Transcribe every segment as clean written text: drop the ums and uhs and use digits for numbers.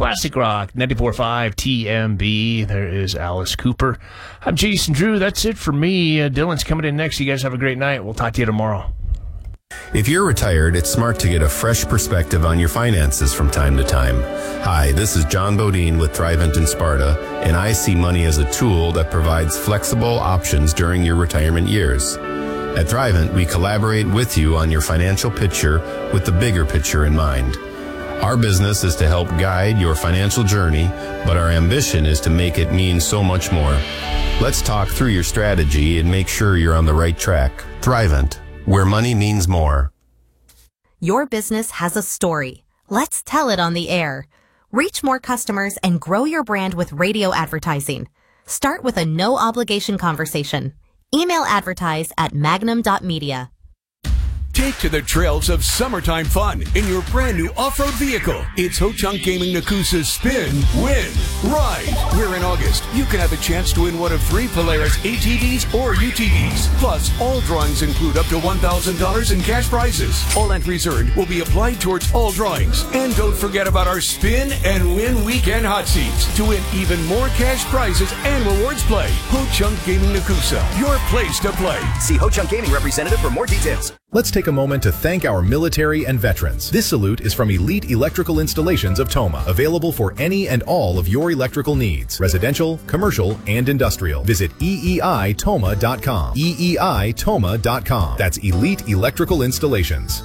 Classic Rock, 94.5 TMB. There is Alice Cooper. I'm Jason Drew. That's it for me. Dylan's coming in next. You guys have a great night. We'll talk to you tomorrow. If you're retired, it's smart to get a fresh perspective on your finances from time to time. Hi, this is John Bodine with Thrivent in Sparta, and I see money as a tool that provides flexible options during your retirement years. At Thrivent, we collaborate with you on your financial picture with the bigger picture in mind. Our business is to help guide your financial journey, but our ambition is to make it mean so much more. Let's talk through your strategy and make sure you're on the right track. Thrivent, where money means more. Your business has a story. Let's tell it on the air. Reach more customers and grow your brand with radio advertising. Start with a no-obligation conversation. Email advertise at magnum.media. Take to the trails of summertime fun in your brand new off-road vehicle. It's Ho-Chunk Gaming Nakusa's Spin, Win, Ride. Where in August, you can have a chance to win one of 3 Polaris ATVs or UTVs. Plus, all drawings include up to $1,000 in cash prizes. All entries earned will be applied towards all drawings. And don't forget about our Spin and Win Weekend Hot Seats to win even more cash prizes and rewards play. Ho-Chunk Gaming Nakusa, your place to play. See Ho-Chunk Gaming representative for more details. Let's take a moment to thank our military and veterans. This salute is from Elite Electrical Installations of Toma, available for any and all of your electrical needs, residential, commercial, and industrial. Visit EEIToma.com. EEIToma.com. That's Elite Electrical Installations.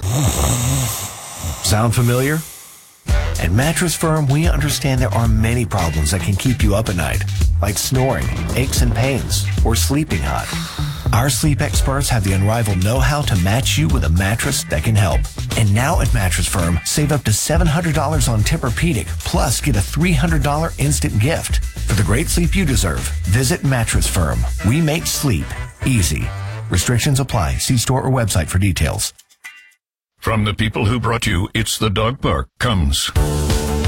Sound familiar? At Mattress Firm, we understand there are many problems that can keep you up at night, like snoring, aches and pains, or sleeping hot. Our sleep experts have the unrivaled know-how to match you with a mattress that can help. And now at Mattress Firm, save up to $700 on Tempur-Pedic, plus get a $300 instant gift. For the great sleep you deserve, visit Mattress Firm. We make sleep easy. Restrictions apply. See store or website for details. From the people who brought you It's the Dog Park comes